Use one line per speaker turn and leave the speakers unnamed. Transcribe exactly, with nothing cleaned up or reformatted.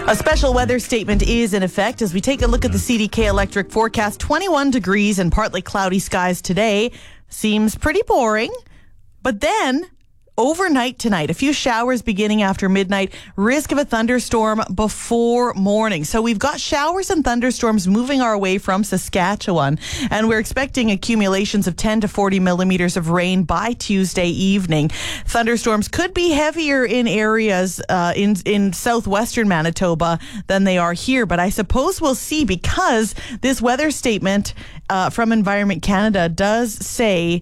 A special weather statement is in effect as we take a look at the C D K Electric forecast. twenty-one degrees and partly cloudy skies today. Seems pretty boring. But then, overnight tonight, a few showers beginning after midnight, risk of a thunderstorm before morning. So we've got showers and thunderstorms moving our way from Saskatchewan, and we're expecting accumulations of ten to forty millimeters of rain by Tuesday evening. Thunderstorms could be heavier in areas uh, in, in southwestern Manitoba than they are here, but I suppose we'll see, because this weather statement uh, from Environment Canada does say